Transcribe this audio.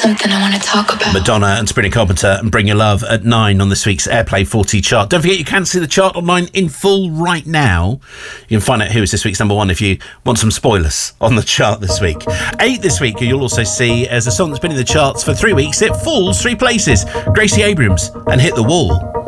something I want to talk about. Madonna and Sabrina Carpenter and Bring Your Love at 9 on this week's Airplay 40 chart. Don't forget you can see the chart online in full right now. You can find out who is this week's number one if you want some spoilers on the chart this week. 8 this week you'll also see as a song that's been in the charts for 3 weeks. It falls 3 places. Gracie Abrams and Hit the Wall.